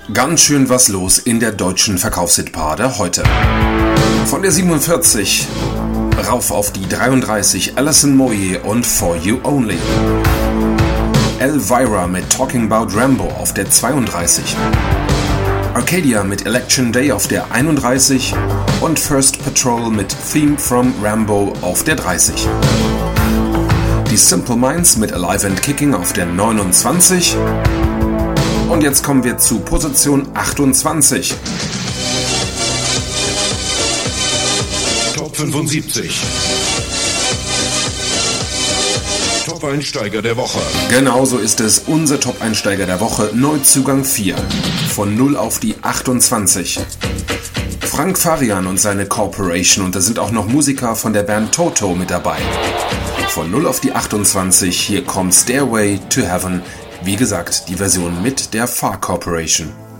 Ganz schön was los in der deutschen Verkaufshitparade heute. Von der 47 rauf auf die 33 Alison Moyet und For You Only. Elvira mit Talking About Rambo auf der 32. Arcadia mit Election Day auf der 31 und First Patrol mit Theme from Rambo auf der 30. Die Simple Minds mit Alive and Kicking auf der 29. Und jetzt kommen wir zu Position 28. Top 75. Top-Einsteiger der Woche. Genau so ist es, unser Top-Einsteiger der Woche, Neuzugang 4. Von 0 auf die 28. Frank Farian und seine Corporation, und da sind auch noch Musiker von der Band Toto mit dabei. Von 0 auf die 28, hier kommt Stairway to Heaven. Wie gesagt, die Version mit der Far Corporation.